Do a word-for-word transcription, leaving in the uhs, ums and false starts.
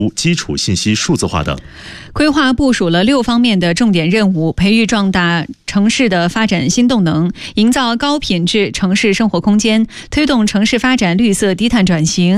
基础信息数字化等。 规划部署了六方面的重点任务，培育壮大城市的发展新动能，营造高品质城市生活空间，推动城市发展绿色低碳转型。